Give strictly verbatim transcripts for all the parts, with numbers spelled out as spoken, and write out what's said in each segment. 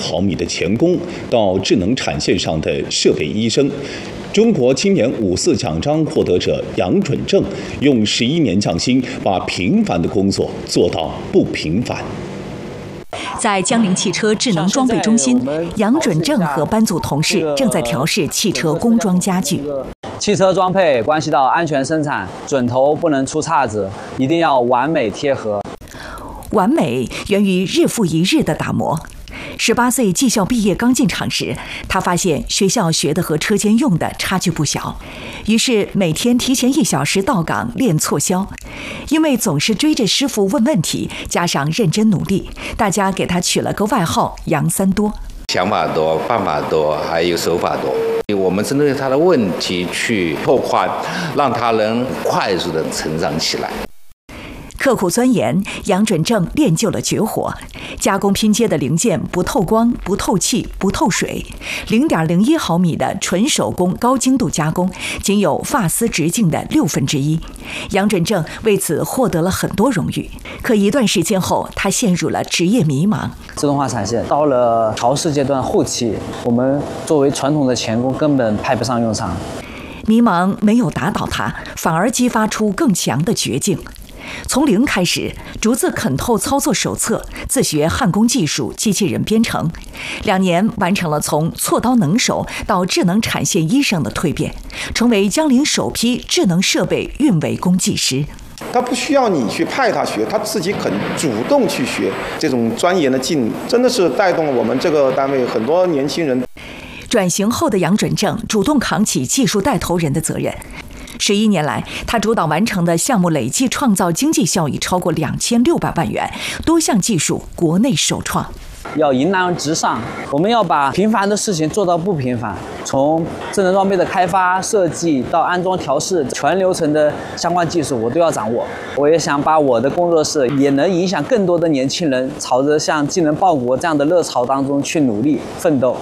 毫米的钳工，到智能产线上的设备医生。中国青年五四奖章获得者杨准正用十一年匠心，把平凡的工作做到不平凡。 在江铃汽车智能装备中心，杨准正和班组同事正在调试汽车工装家具。 汽车装配关系到安全生产，准头不能出岔子，一定要完美贴合。 完美源于日复一日的打磨。十八岁技校毕业刚进厂时，他发现学校学的和车间用的差距不小，于是每天提前一小时到岗练错销。因为总是追着师傅问问题，加上认真努力，大家给他取了个外号“杨三多”。 想法多，办法多，还有手法多。我们针对他的问题去拓宽，让他能快速的成长起来。 刻苦钻研，杨准正练就了绝活。加工拼接的零件不透光、不透气、不透水， 零点零一毫米的纯手工高精度加工，仅有发丝直径的六分之一。杨准正为此获得了很多荣誉。可一段时间后，他陷入了职业迷茫。 自动化产线到了调试阶段后期，我们作为传统的钳工根本派不上用场。 迷茫没有打倒他，反而激发出更强的绝境。从零开始，逐字啃透操作手册，自学焊工技术、机器人编程，两年完成了从锉刀能手到智能产线医生的蜕变，成为江铃首批智能设备运维工技师。 他不需要你去派他学，他自己肯主动去学，这种钻研的劲真的是带动了我们这个单位很多年轻人。 转型后的杨准正主动扛起技术带头人的责任。十一年来，他主导完成的项目累计创造经济效益超过两千六百万元，多项技术国内首创。 要迎难而直上，我们要把平凡的事情做到不平凡。从智能装备的开发、设计到安装、调试，全流程的相关技术我都要掌握。我也想把我的工作室也能影响更多的年轻人，朝着像技能报国这样的热潮当中去努力奋斗。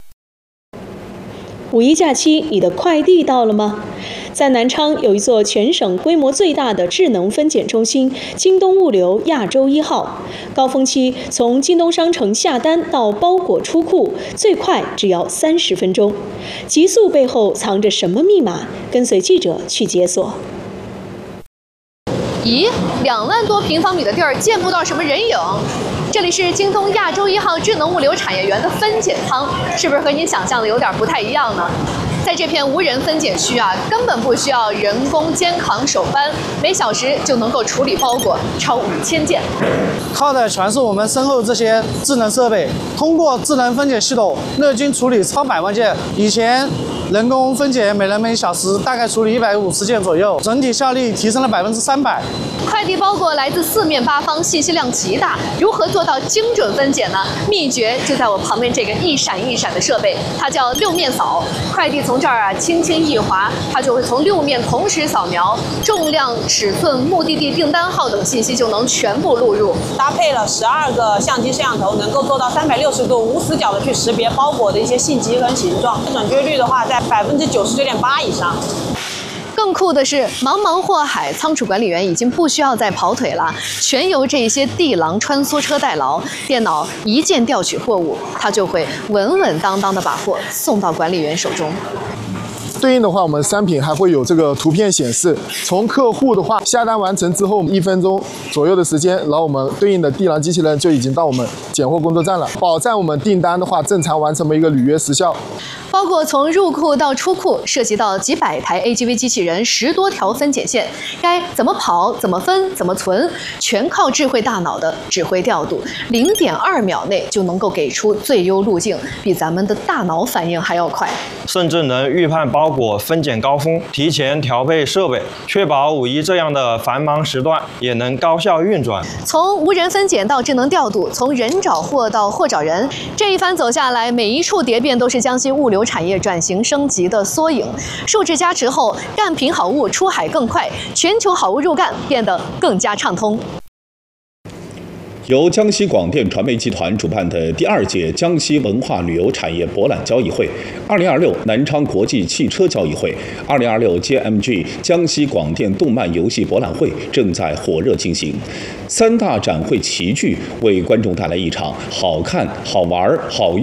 五一假期，你的快递到了吗？在南昌有一座全省规模最大的智能分拣中心——京东物流亚洲一号。高峰期，从京东商城下单到包裹出库，最快只要三十分钟。极速背后藏着什么密码？跟随记者去解锁。 咦，两万多平方米的地儿见不到什么人影。这里是京东亚洲一号智能物流产业园的分拣仓，是不是和你想象的有点不太一样呢？在这片无人分拣区啊，根本不需要人工肩扛手搬，每小时就能够处理包裹超五千件。 靠的全是我们身后这些智能设备，通过智能分拣系统，日均处理超百万件。以前人工分拣每人每小时大概处理一百五十件左右，整体效率提升了百分之三百。 快递包裹来自四面八方，信息量极大，如何做到精准分拣呢？秘诀就在我旁边这个一闪一闪的设备，它叫六面扫。快递从这儿啊轻轻一划，它就会从六面同时扫描，重量、尺寸、目的地订单号等信息就能全部录入。 搭配了十二个相机摄像头，能够做到三百六十度无死角的去识别包裹的一些信息跟形状，准确率的话在百分之九十九点八以上。 更酷的是，茫茫货海，仓储管理员已经不需要再跑腿了，全由这些地廊穿梭车代劳。电脑一键调取货物，它就会稳稳当当的把货送到管理员手中。 对应的话，我们商品还会有这个图片显示。从客户的话下单完成之后，一分钟左右的时间，然后我们对应的地廊机器人就已经到我们拣货工作站了，保障我们订单的话正常完成一个履约时效。 包括从入库到出库，涉及到几百台 A G V 机器人、十多条分拣线，该怎么跑、怎么分、怎么存，全靠智慧大脑的指挥调度，零点二秒内就能够给出最优路径，比咱们的大脑反应还要快。 甚至能预判包裹分拣高峰，提前调配设备，确保五一这样的繁忙时段也能高效运转。 从无人分拣到智能调度，从人找货到货找人，这一番走下来，每一处蝶变都是江西物流产业转型升级的缩影。数值加持后，干品好物出海更快，全球好物入干变得更加畅通。 由江西广电传媒集团主办的第二届江西文化旅游产业博览交易会、二零二六南昌国际汽车交易会、二零二六 J M G 江西广电动漫游戏博览会正在火热进行。三大展会齐聚，为观众带来一场好看、好玩、好用。